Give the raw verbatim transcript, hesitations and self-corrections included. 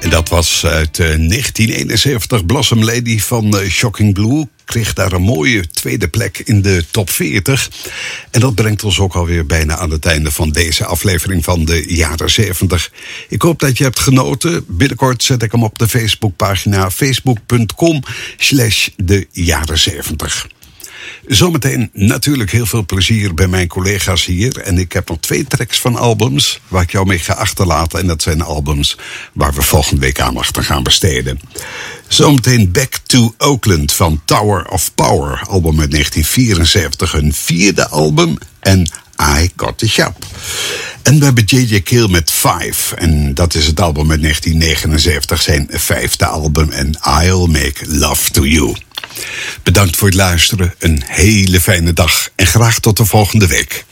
Dat was uit uh, negentien eenenzeventig. Blossom Lady van uh, Shocking Blue kreeg daar een mooie tweede plek in de top veertig. En dat brengt ons ook alweer bijna aan het einde van deze aflevering van de jaren zeventig. Ik hoop dat je hebt genoten. Binnenkort zet ik hem op de Facebookpagina facebook.com slash de jaren zeventig. Zometeen natuurlijk heel veel plezier bij mijn collega's hier. En ik heb nog twee tracks van albums waar ik jou mee ga achterlaten. En dat zijn albums waar we volgende week aandacht aan gaan besteden. Zometeen Back to Oakland van Tower of Power. Album uit negentien vierenzeventig, hun vierde album. En I Got the Shop. En we hebben J J Cale met Five. En dat is het album uit negentien negenenzeventig, zijn vijfde album. En I'll Make Love to You. Bedankt voor het luisteren, een hele fijne dag en graag tot de volgende week.